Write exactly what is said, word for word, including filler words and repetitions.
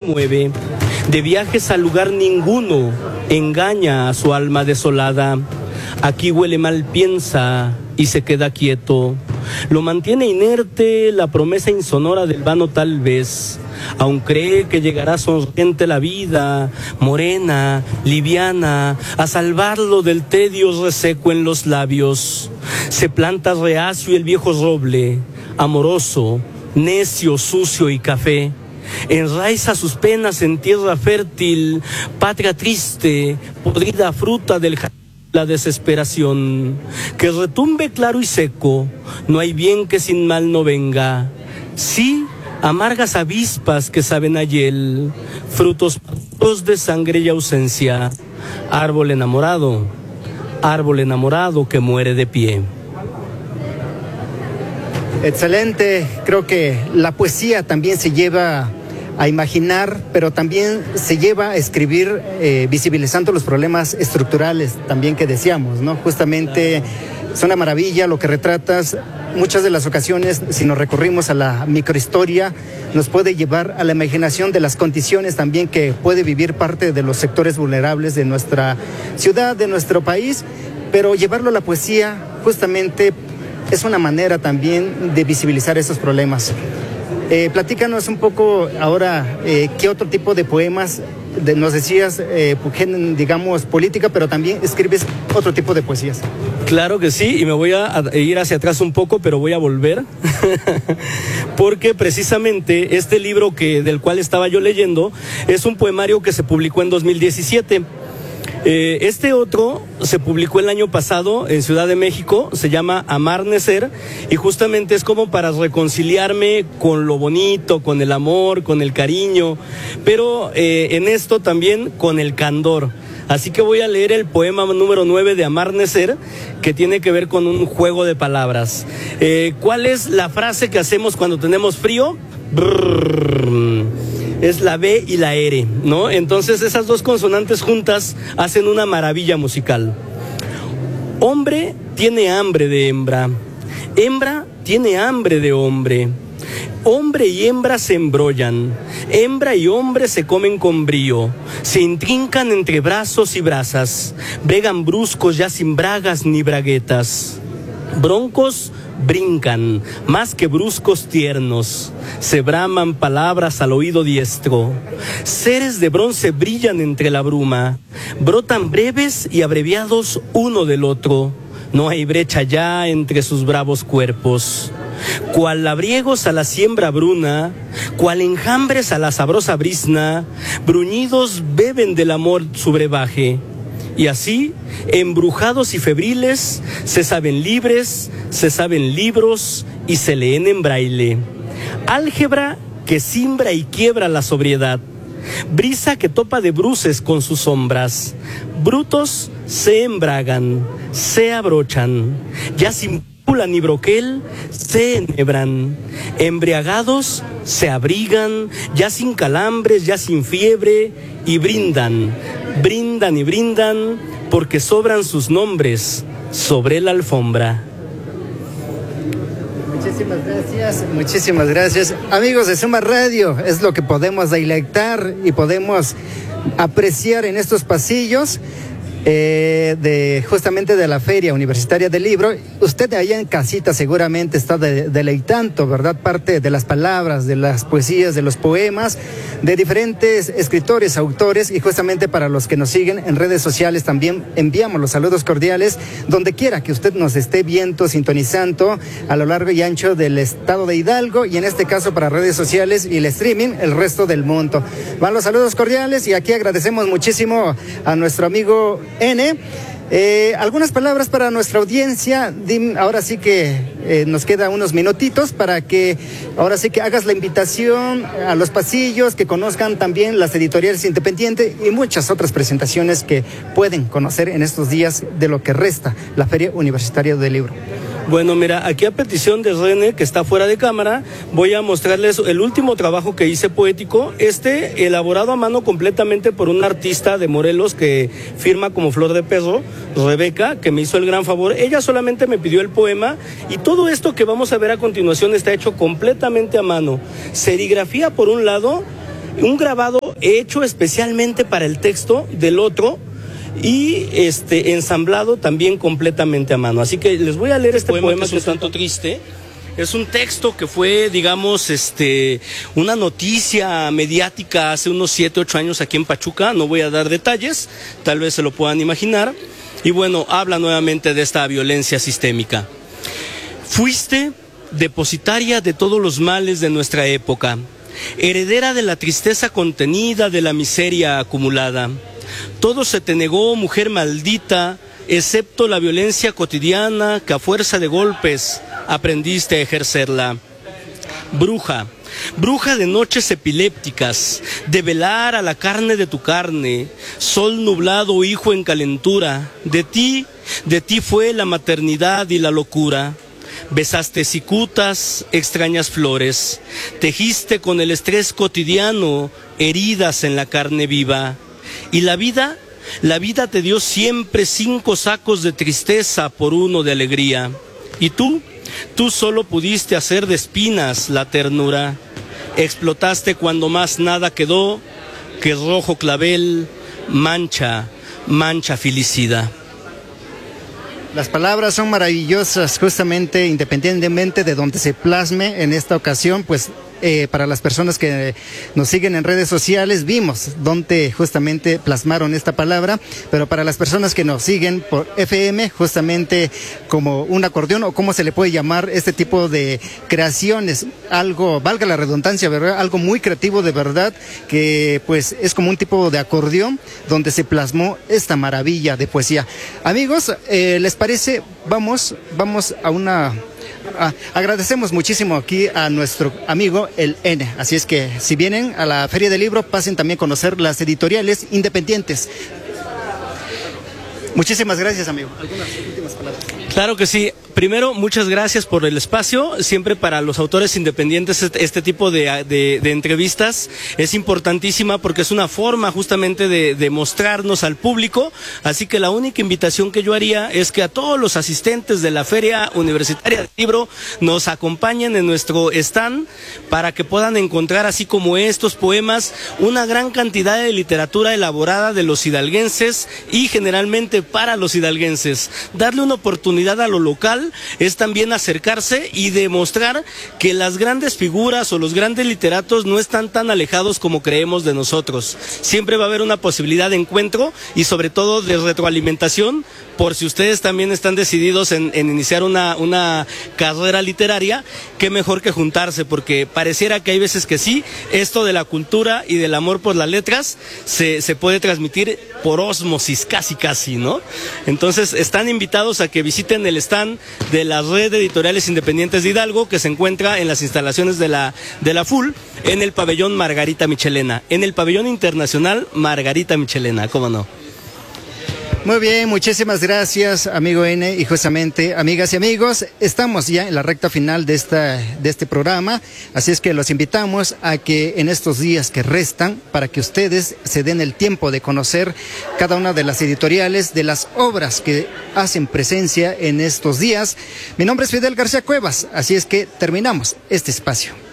mueve, de viajes a lugar ninguno, engaña a su alma desolada. Aquí huele mal, piensa y se queda quieto. Lo mantiene inerte la promesa insonora del vano tal vez. Aún cree que llegará sonriente la vida, morena, liviana, a salvarlo del tedio reseco en los labios. Se planta reacio el viejo roble, amoroso, necio, sucio y café. Enraiza sus penas en tierra fértil, patria triste, podrida fruta del jardín. La desesperación, que retumbe claro y seco, no hay bien que sin mal no venga. Sí, amargas avispas que saben a hiel, frutos de sangre y ausencia, árbol enamorado, árbol enamorado que muere de pie. Excelente, creo que la poesía también se lleva a imaginar, pero también se lleva a escribir eh, visibilizando los problemas estructurales también que decíamos, ¿no? Justamente es una maravilla lo que retratas. Muchas de las ocasiones, si nos recurrimos a la microhistoria, nos puede llevar a la imaginación de las condiciones también que puede vivir parte de los sectores vulnerables de nuestra ciudad, de nuestro país, pero llevarlo a la poesía justamente es una manera también de visibilizar esos problemas. Eh, platícanos un poco ahora eh, qué otro tipo de poemas, de, nos decías, eh, digamos, política, pero también escribes otro tipo de poesías. Claro que sí, y me voy a, a ir hacia atrás un poco, pero voy a volver, porque precisamente este libro que, del cual estaba yo leyendo es un poemario que se publicó en dos mil diecisiete. Eh, este otro se publicó el año pasado en Ciudad de México, se llama Amarnecer, y justamente es como para reconciliarme con lo bonito, con el amor, con el cariño, pero eh, en esto también con el candor. Así que voy a leer el poema número nueve de Amarnecer, que tiene que ver con un juego de palabras. Eh, ¿Cuál es la frase que hacemos cuando tenemos frío? Brrr. Es la B y la R, ¿no? Entonces esas dos consonantes juntas hacen una maravilla musical. Hombre tiene hambre de hembra, hembra tiene hambre de hombre. Hombre y hembra se embrollan, hembra y hombre se comen con brío, se intrincan entre brazos y brasas, bregan bruscos ya sin bragas ni braguetas. Broncos brincan, más que bruscos tiernos, se braman palabras al oído diestro. Seres de bronce brillan entre la bruma, brotan breves y abreviados uno del otro. No hay brecha ya entre sus bravos cuerpos. Cual labriegos a la siembra bruna, cual enjambres a la sabrosa brizna, bruñidos beben del amor su brebaje. Y así, embrujados y febriles, se saben libres, se saben libros y se leen en braille. Álgebra que simbra y quiebra la sobriedad, brisa que topa de bruces con sus sombras. Brutos se embragan, se abrochan, ya sin pula ni broquel, se enhebran. Embriagados se abrigan, ya sin calambres, ya sin fiebre, y brindan, brindan y brindan, porque sobran sus nombres sobre la alfombra. Muchísimas gracias, muchísimas gracias. Amigos de Suma Radio, es lo que podemos deleitar y podemos apreciar en estos pasillos eh, de justamente de la Feria Universitaria del Libro. Usted allá en casita seguramente está de, deleitando, ¿verdad? Parte de las palabras, de las poesías, de los poemas, de diferentes escritores, autores, y justamente para los que nos siguen en redes sociales también enviamos los saludos cordiales donde quiera que usted nos esté viendo, sintonizando a lo largo y ancho del estado de Hidalgo, y en este caso para redes sociales y el streaming, el resto del mundo. Van los saludos cordiales, y aquí agradecemos muchísimo a nuestro amigo N. Eh, algunas palabras para nuestra audiencia. Dim, ahora sí que eh, nos queda unos minutitos para que ahora sí que hagas la invitación a los pasillos, que conozcan también las editoriales independientes y muchas otras presentaciones que pueden conocer en estos días de lo que resta la Feria Universitaria del Libro. Bueno, mira, aquí a petición de René, que está fuera de cámara, voy a mostrarles el último trabajo que hice poético, este elaborado a mano completamente por un artista de Morelos que firma como Flor de Perro, Rebeca, que me hizo el gran favor. Ella solamente me pidió el poema, y todo esto que vamos a ver a continuación está hecho completamente a mano. Serigrafía por un lado, un grabado hecho especialmente para el texto del otro y este ensamblado también completamente a mano. Así que les voy a leer este poema, poema que es un tanto triste. Es un texto que fue, digamos, este, una noticia mediática hace unos siete, ocho años aquí en Pachuca. No voy a dar detalles, tal vez se lo puedan imaginar. Y bueno, habla nuevamente de esta violencia sistémica. Fuiste depositaria de todos los males de nuestra época, heredera de la tristeza contenida, de la miseria acumulada. Todo se te negó, mujer maldita, excepto la violencia cotidiana que a fuerza de golpes aprendiste a ejercerla. Bruja, bruja de noches epilépticas, de velar a la carne de tu carne, sol nublado, hijo en calentura, de ti, de ti fue la maternidad y la locura. Besaste cicutas, extrañas flores, tejiste con el estrés cotidiano heridas en la carne viva. Y la vida, la vida te dio siempre cinco sacos de tristeza por uno de alegría. Y tú, tú solo pudiste hacer de espinas la ternura. Explotaste cuando más nada quedó que rojo clavel, mancha, mancha filicida. Las palabras son maravillosas, justamente independientemente de donde se plasme en esta ocasión, pues eh, para las personas que nos siguen en redes sociales vimos donde justamente plasmaron esta palabra, pero para las personas que nos siguen por F M, justamente como un acordeón o cómo se le puede llamar este tipo de creaciones, algo, valga la redundancia, ¿verdad? Algo muy creativo de verdad, que pues es como un tipo de acordeón donde se plasmó esta maravilla de poesía. Amigos, eh, les parece, vamos, vamos a una... Ah, agradecemos muchísimo aquí a nuestro amigo el N, así es que si vienen a la Feria del Libro, pasen también a conocer las editoriales independientes. Muchísimas gracias, amigo. ¿Algunas últimas palabras? Claro que sí. Primero, muchas gracias por el espacio. Siempre para los autores independientes este, este tipo de, de, de entrevistas es importantísima porque es una forma justamente de, de mostrarnos al público. Así que la única invitación que yo haría es que a todos los asistentes de la Feria Universitaria del Libro nos acompañen en nuestro stand para que puedan encontrar, así como estos poemas, una gran cantidad de literatura elaborada de los hidalguenses y generalmente para los hidalguenses. Darle una oportunidad a lo local es también acercarse y demostrar que las grandes figuras o los grandes literatos no están tan alejados como creemos de nosotros. Siempre va a haber una posibilidad de encuentro y sobre todo de retroalimentación, por si ustedes también están decididos en, en iniciar una, una carrera literaria, qué mejor que juntarse, porque pareciera que hay veces que sí, esto de la cultura y del amor por las letras se, se puede transmitir por ósmosis, casi casi, ¿no? Entonces están invitados a que visiten el stand de la Red de Editoriales Independientes de Hidalgo, que se encuentra en las instalaciones de la, de la F U L, en el pabellón Margarita Michelena, en el pabellón internacional Margarita Michelena, ¿cómo no? Muy bien, muchísimas gracias, amigo N, y justamente, amigas y amigos, estamos ya en la recta final de esta de este programa, así es que los invitamos a que en estos días que restan, para que ustedes se den el tiempo de conocer cada una de las editoriales, de las obras que hacen presencia en estos días. Mi nombre es Fidel García Cuevas, así es que terminamos este espacio.